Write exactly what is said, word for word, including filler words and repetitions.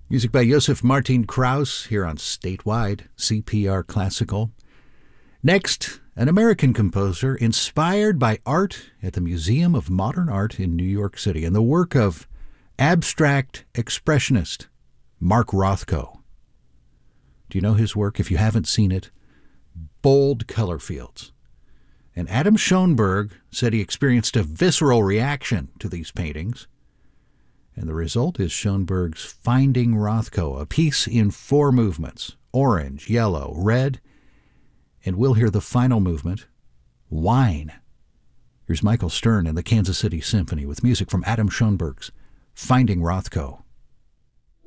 Music by Josef Martin Krauss here on Statewide C P R Classical. Next, an American composer inspired by art at the Museum of Modern Art in New York City and the work of abstract expressionist Mark Rothko. Do you know his work? If you haven't seen it, bold color fields. And Adam Schoenberg said he experienced a visceral reaction to these paintings. And the result is Schoenberg's Finding Rothko, a piece in four movements, orange, yellow, red, and we'll hear the final movement, Wine. Here's Michael Stern and the Kansas City Symphony with music from Adam Schoenberg's Finding Rothko.